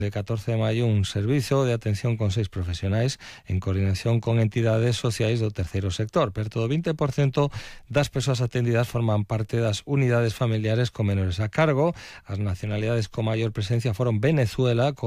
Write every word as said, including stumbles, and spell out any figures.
de catorce de maio un servizo de atención con seis profesionais en coordinación con entidades sociais do terceiro sector. Perto do vinte por cento das persoas atendidas forman parte das unidades familiares con menores a cargo. As nacionalidades con maior presencia foron Venezuela,